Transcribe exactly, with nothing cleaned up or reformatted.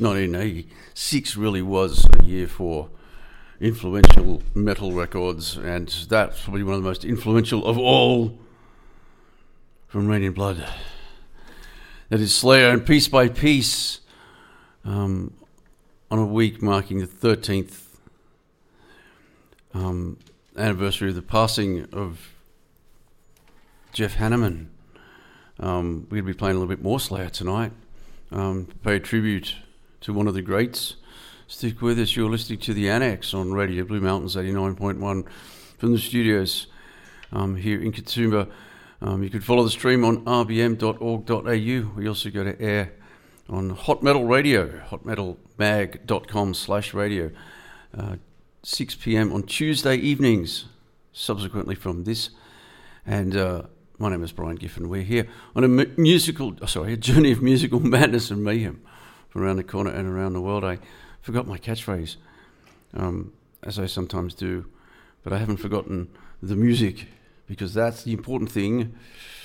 nineteen eighty-six really was a year for influential metal records, and that's probably one of the most influential of all from Rain in Blood. That is Slayer and Piece by Piece, um, on a week marking the thirteenth um, anniversary of the passing of Jeff Hanneman. Um, we're going to be playing a little bit more Slayer tonight, um, to pay tribute to one of the greats. Stick with us, you're listening to The Annex on Radio Blue Mountains eighty-nine point one from the studios um, here in Katoomba. Um, you can follow the stream on r b m dot org dot a u. We also go to air on Hot Metal Radio, hot metal mag dot com slash radio, uh, six p.m. on Tuesday evenings, subsequently from this. And uh, my name is Brian Giffen. We're here on a mu- musical, oh, sorry, a journey of musical madness and mayhem from around the corner and around the world. I forgot my catchphrase, um, as I sometimes do, but I haven't forgotten the music, because that's the important thing.